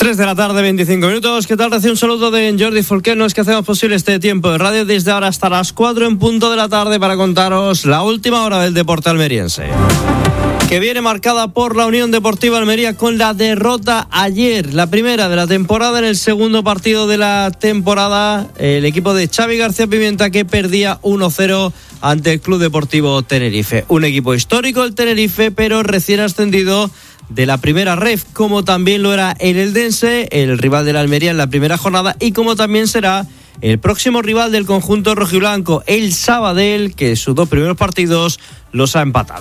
3 de la tarde, 25 minutos. ¿Qué tal? Recibe un saludo de Jordi Folqueno. Es que hacemos posible este tiempo de radio desde ahora hasta las 4 en punto de la tarde para contaros la última hora del deporte almeriense, que viene marcada por la Unión Deportiva Almería con la derrota ayer, la primera de la temporada, en el segundo partido de la temporada, el equipo de Xavi García Pimienta, que perdía 1-0 ante el Club Deportivo Tenerife. Un equipo histórico el Tenerife, pero recién ascendido de la primera ref, como también lo era el Eldense, el rival de la Almería en la primera jornada, y como también será el próximo rival del conjunto rojiblanco, el Sabadell, que sus dos primeros partidos los ha empatado.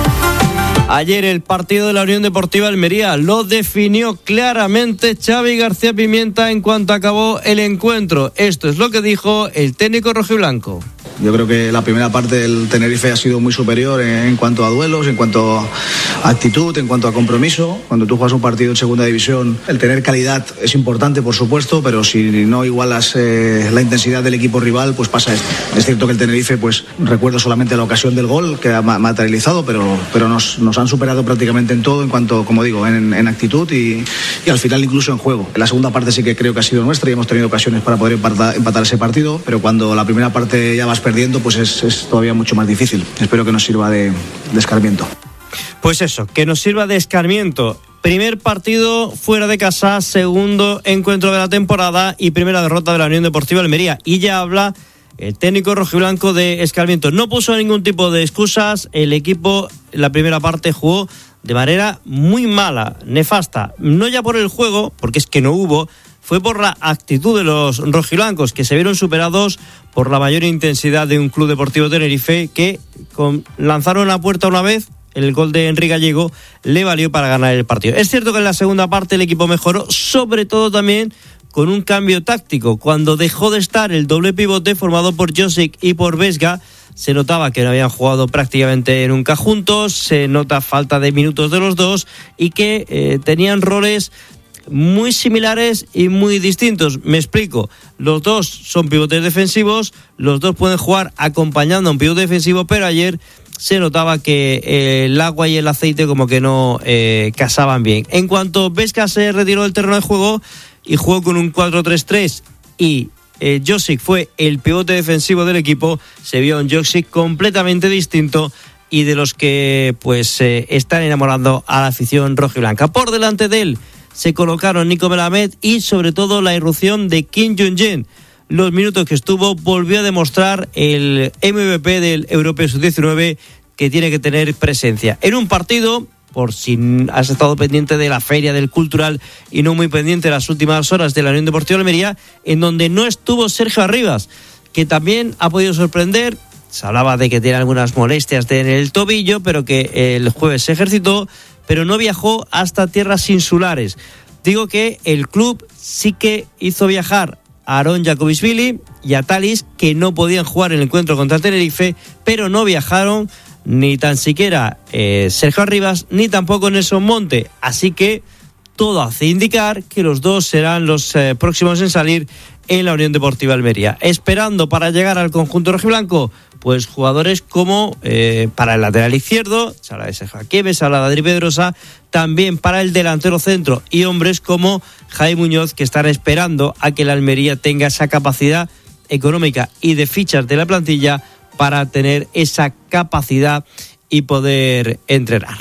Ayer el partido de la Unión Deportiva Almería lo definió claramente Xavi García Pimienta en cuanto acabó el encuentro. Esto es lo que dijo el técnico rojiblanco. Yo creo que la primera parte del Tenerife ha sido muy superior en cuanto a duelos, en cuanto a actitud, en cuanto a compromiso. Cuando tú juegas un partido en segunda división, el tener calidad es importante, por supuesto, pero si no igualas la intensidad del equipo rival, pues pasa esto. Es cierto que el Tenerife, pues recuerdo solamente la ocasión del gol que ha materializado, pero nos han superado prácticamente en todo, en cuanto, como digo, en actitud y al final incluso en juego. La segunda parte sí que creo que ha sido nuestra y hemos tenido ocasiones para poder empatar ese partido, pero cuando la primera parte ya vas perdiendo, pues es todavía mucho más difícil. Espero que nos sirva de escarmiento. Pues eso, que nos sirva de escarmiento. Primer partido fuera de casa, segundo encuentro de la temporada y primera derrota de la Unión Deportiva Almería. Y ya habla el técnico rojiblanco de escarmiento. No puso ningún tipo de excusas. El equipo en la primera parte jugó de manera muy mala, nefasta. No ya por el juego, porque es que no hubo, fue por la actitud de los rojiblancos, que se vieron superados por la mayor intensidad de un Club Deportivo Tenerife que lanzaron a puerta una vez. El gol de Enrique Gallego le valió para ganar el partido. Es cierto que en la segunda parte el equipo mejoró, sobre todo también con un cambio táctico. Cuando dejó de estar el doble pivote formado por Josic y por Vesga, se notaba que no habían jugado prácticamente nunca juntos, se nota falta de minutos de los dos y que tenían roles muy similares y muy distintos. Me explico. Los dos son pivotes defensivos, los dos pueden jugar acompañando a un pivote defensivo, pero ayer se notaba que el agua y el aceite como que no casaban bien. En cuanto Vesga se retiró del terreno de juego y jugó con un 4-3-3 y Josic fue el pivote defensivo del equipo, se vio un Josic completamente distinto y de los que pues están enamorando a la afición rojiblanca. Por delante de él se colocaron Nico Melamed y sobre todo la irrupción de Kim Jong-un. Los minutos que estuvo volvió a demostrar el MVP del Europeo Sub-19 que tiene que tener presencia en un partido, por si has estado pendiente de la feria del Cultural y no muy pendiente de las últimas horas de la Unión Deportiva Almería, en donde no estuvo Sergio Arribas, que también ha podido sorprender. Se hablaba de que tiene algunas molestias en el tobillo, pero que el jueves se ejercitó, pero no viajó hasta tierras insulares. Digo que el club sí que hizo viajar a Aaron Jacobisvili y a Talis, que no podían jugar el encuentro contra Tenerife, pero no viajaron ni tan siquiera Sergio Arribas ni tampoco Nelson Monte. Así que todo hace indicar que los dos serán los próximos en salir en la Unión Deportiva Almería. Esperando para llegar al conjunto rojiblanco, pues jugadores como para el lateral izquierdo, se habla de Sergio Aquieves, se habla de Adri Pedrosa, también para el delantero centro y hombres como Jaime Muñoz, que están esperando a que la Almería tenga esa capacidad económica y de fichas de la plantilla para tener esa capacidad y poder entrenar.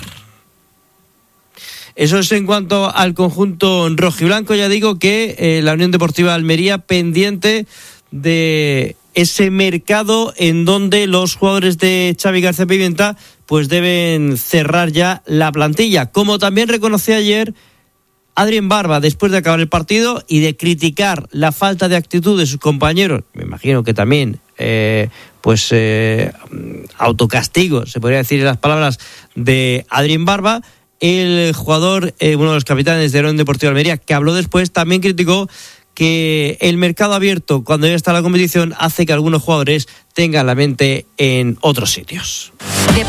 Eso es en cuanto al conjunto rojiblanco. Ya digo que la Unión Deportiva Almería pendiente de ese mercado en donde los jugadores de Xavi García Pimienta pues deben cerrar ya la plantilla, como también reconoció ayer Adrián Barba después de acabar el partido y de criticar la falta de actitud de sus compañeros. Me imagino que también autocastigo, se podría decir en las palabras de Adrián Barba. El jugador, uno de los capitanes de la Unión Deportiva Almería, que habló después, también criticó que el mercado abierto, cuando ya está la competición, hace que algunos jugadores tengan la mente en otros sitios.